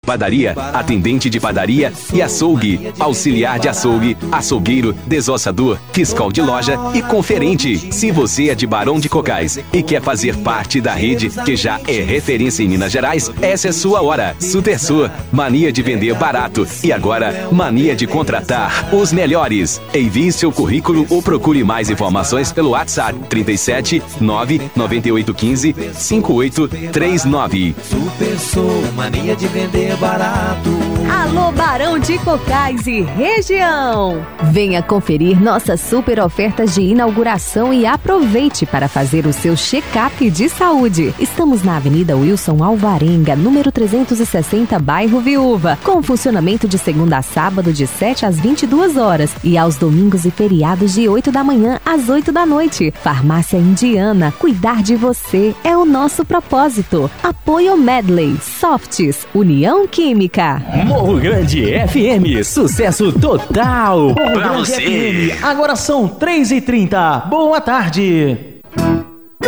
padaria, atendente de padaria e açougue, auxiliar de açougue, açougueiro, desossador, fiscal de loja e conferente. Se você é de Barão de Cocais e quer fazer parte da rede que já é referência em Minas Gerais, essa é sua hora. Super mania de vender barato e agora mania de contratar os melhores. Envie seu currículo ou procure mais informações pelo WhatsApp 37 99815 5839. Super mania de vender barato. Alô, Barão de Cocais e região! Venha conferir nossas super ofertas de inauguração e aproveite para fazer o seu check-up de saúde. Estamos na Avenida Wilson Alvarenga, número 360, bairro Viúva, com funcionamento de segunda a sábado de 7 às 22 horas e aos domingos e feriados de 8 da manhã às 8 da noite. Farmácia Indiana, cuidar de você é o nosso propósito. Apoio Medley, Softs, União Química. Morro Grande FM, sucesso total. Morro Grande FM, agora são 3h30. Boa tarde.